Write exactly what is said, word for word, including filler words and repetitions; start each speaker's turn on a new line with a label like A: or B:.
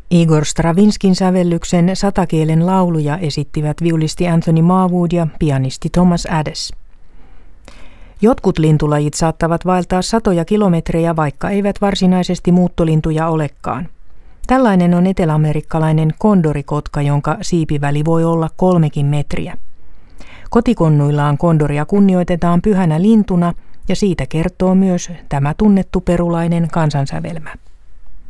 A: Igor Stravinskin sävellyksen satakielen lauluja esittivät viulisti Anthony Marwood ja pianisti Thomas Adès. Jotkut lintulajit saattavat vaeltaa satoja kilometrejä, vaikka eivät varsinaisesti muuttolintuja olekaan. Tällainen on eteläamerikkalainen kondorikotka, jonka siipiväli voi olla kolmekin metriä. Kotikonnuillaan kondoria kunnioitetaan pyhänä lintuna, ja siitä kertoo myös tämä tunnettu perulainen kansansävelmä.